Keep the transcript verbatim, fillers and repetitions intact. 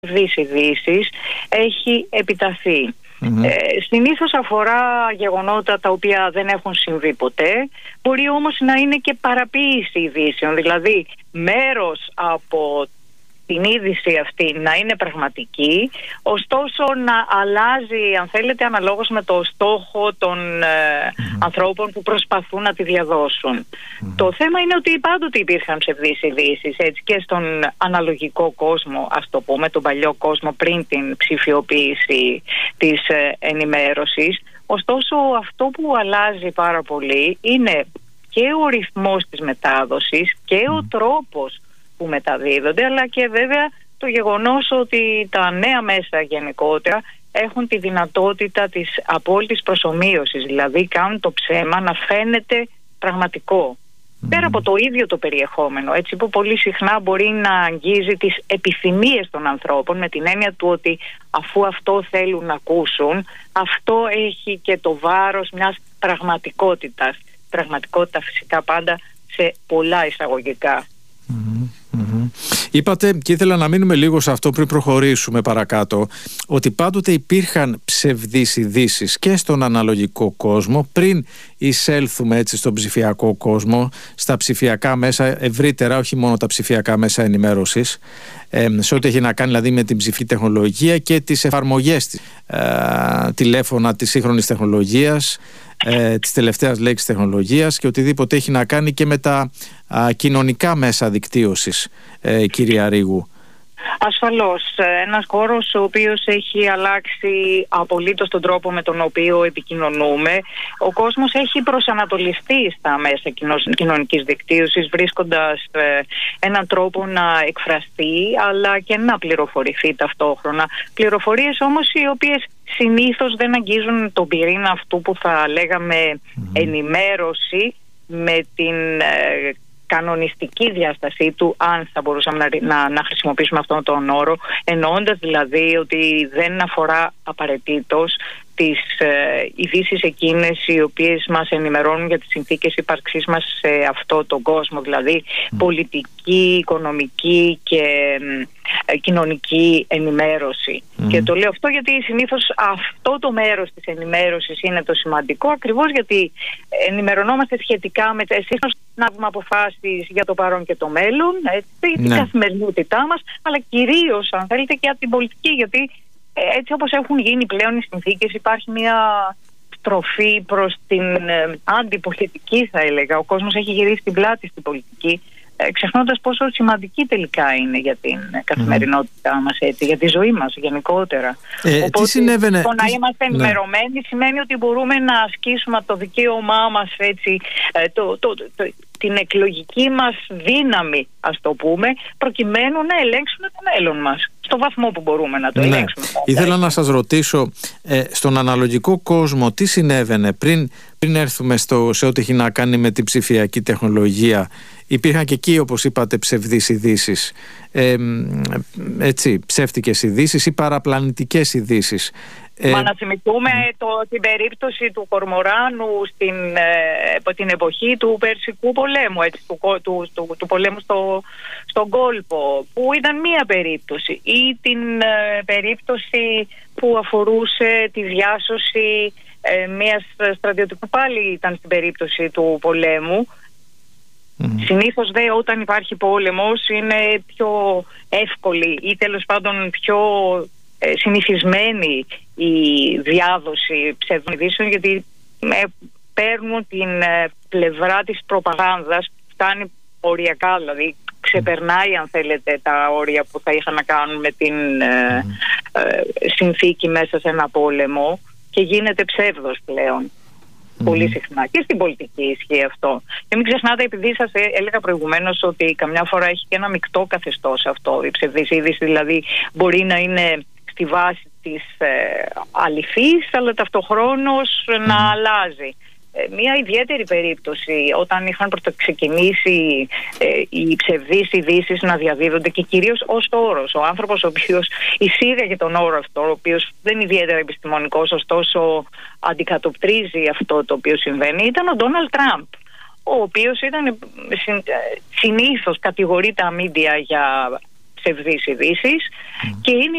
ψευδείς ειδήσεις έχει επιταθεί. Mm-hmm. Ε, συνήθως αφορά γεγονότα τα οποία δεν έχουν συμβεί ποτέ. Μπορεί όμως να είναι και παραποίηση ειδήσεων, δηλαδή μέρος από την είδηση αυτή να είναι πραγματική, ωστόσο να αλλάζει, αν θέλετε, αναλόγως με το στόχο των ε, mm-hmm. ανθρώπων που προσπαθούν να τη διαδώσουν. Mm-hmm. Το θέμα είναι ότι πάντοτε υπήρχαν ψευδείς ειδήσεις, έτσι, και στον αναλογικό κόσμο, ας το πούμε, τον παλιό κόσμο πριν την ψηφιοποίηση της ε, ενημέρωσης. Ωστόσο, αυτό που αλλάζει πάρα πολύ είναι και ο ρυθμός της μετάδοσης και mm-hmm. ο τρόπος που μεταδίδονται, αλλά και βέβαια το γεγονός ότι τα νέα μέσα γενικότερα έχουν τη δυνατότητα της απόλυτης προσομοίωσης, δηλαδή κάνουν το ψέμα να φαίνεται πραγματικό. Mm. Πέρα από το ίδιο το περιεχόμενο, έτσι, που πολύ συχνά μπορεί να αγγίζει τις επιθυμίες των ανθρώπων, με την έννοια του ότι αφού αυτό θέλουν να ακούσουν, αυτό έχει και το βάρος μιας πραγματικότητας. Πραγματικότητα φυσικά πάντα σε πολλά εισαγωγικά. Mm-hmm. Mm-hmm. Είπατε, και ήθελα να μείνουμε λίγο σε αυτό πριν προχωρήσουμε παρακάτω, ότι πάντοτε υπήρχαν ψευδείς ειδήσεις και στον αναλογικό κόσμο πριν εισέλθουμε έτσι στον ψηφιακό κόσμο, στα ψηφιακά μέσα ευρύτερα, όχι μόνο τα ψηφιακά μέσα ενημέρωσης, ε, σε ό,τι έχει να κάνει δηλαδή με την ψηφική τεχνολογία και τις εφαρμογές της, ε, τηλέφωνα της σύγχρονης τεχνολογίας, ε, της τελευταίας λέξης τεχνολογίας και οτιδήποτε έχει να κάνει και με τα α, κοινωνικά μέσα δικτύωσης, ε, κυρία Ρήγου. Ασφαλώς, ένας χώρος ο οποίος έχει αλλάξει απολύτως τον τρόπο με τον οποίο επικοινωνούμε. Ο κόσμος έχει προσανατολιστεί στα μέσα κοινωνικής δικτύωσης, βρίσκοντας ε, έναν τρόπο να εκφραστεί αλλά και να πληροφορηθεί ταυτόχρονα. Πληροφορίες όμως οι οποίες συνήθως δεν αγγίζουν τον πυρήνα αυτού που θα λέγαμε mm-hmm. ενημέρωση με την ε, κανονιστική διάστασή του, αν θα μπορούσαμε να, να, να χρησιμοποιήσουμε αυτόν τον όρο, εννοώντας δηλαδή ότι δεν αφορά απαραίτητος τις ε, ειδήσεις εκείνες οι οποίες μας ενημερώνουν για τις συνθήκες ύπαρξής μας σε αυτό τον κόσμο, δηλαδή mm. πολιτική, οικονομική και ε, κοινωνική ενημέρωση. Mm. Και το λέω αυτό γιατί συνήθως αυτό το μέρος της ενημέρωσης είναι το σημαντικό, ακριβώς γιατί ενημερωνόμαστε σχετικά με εσείς να βγούμε αποφάσεις για το παρόν και το μέλλον, έτσι, ναι. την καθημερινότητά μας, αλλά κυρίως, αν θέλετε, και από την πολιτική, γιατί έτσι όπως έχουν γίνει πλέον οι συνθήκες υπάρχει μια στροφή προς την ε, αντιπολιτική, θα έλεγα. Ο κόσμος έχει γυρίσει την πλάτη στην πολιτική, ε, ξεχνώντας πόσο σημαντική τελικά είναι για την ε, καθημερινότητά μας, έτσι, για τη ζωή μας γενικότερα. Ε, Οπότε τι συνέβαινε, το να τι... είμαστε ενημερωμένοι ναι. σημαίνει ότι μπορούμε να ασκήσουμε το δικαίωμά μας, έτσι, ε, το, το, το, το, την εκλογική μας δύναμη, ας το πούμε, προκειμένου να ελέγξουμε το μέλλον μας στο βαθμό που μπορούμε να το ελέγξουμε. Ναι. Ήθελα να σας ρωτήσω, ε, στον αναλογικό κόσμο τι συνέβαινε πριν, πριν έρθουμε στο, σε ό,τι έχει να κάνει με την ψηφιακή τεχνολογία? Υπήρχαν και εκεί, όπως είπατε, ψευδείς ειδήσεις, ε, έτσι, ψεύτικες ειδήσεις ή παραπλανητικές ειδήσεις. Μα να θυμηθούμε το, την περίπτωση του Κορμοράνου στην ε, την εποχή του Περσικού πολέμου, έτσι, του, του, του, του πολέμου στο, στον κόλπο, που ήταν μία περίπτωση, ή την ε, περίπτωση που αφορούσε τη διάσωση ε, μιας στρατιωτικού, πάλι ήταν στην περίπτωση του πολέμου. Mm. Συνήθως δε όταν υπάρχει πόλεμος είναι πιο εύκολη ή τέλος πάντων πιο ε, συνηθισμένη η διάδοση ψευδών ειδήσεων, γιατί ε, παίρνουν την ε, πλευρά της προπαγάνδας, φτάνει οριακά, δηλαδή ξεπερνάει, αν θέλετε, τα όρια που θα είχαν να κάνουν με την ε, ε, συνθήκη μέσα σε ένα πόλεμο και γίνεται ψεύδος πλέον. Mm-hmm. Πολύ συχνά. Και στην πολιτική ισχύει αυτό. Και μην ξεχνάτε, επειδή σας έλεγα προηγουμένως ότι καμιά φορά έχει και ένα μεικτό καθεστώς αυτό, η ψευδής είδηση, δηλαδή μπορεί να είναι στη βάση της ε, αληθής, αλλά ταυτοχρόνως mm-hmm. να αλλάζει. Ε, μια ιδιαίτερη περίπτωση όταν είχαν πρωτοξεκινήσει ε, οι ψευδείς ειδήσεις να διαδίδονται, και κυρίως ως όρος. Ο άνθρωπος ο οποίος εισήγαγε τον όρο αυτό, ο οποίος δεν είναι ιδιαίτερα επιστημονικός, ωστόσο αντικατοπτρίζει αυτό το οποίο συμβαίνει, ήταν ο Ντόναλντ Τραμπ, ο οποίος ήταν συνήθως κατηγορεί τα μίντια για ψευδείς ειδήσεις mm. και είναι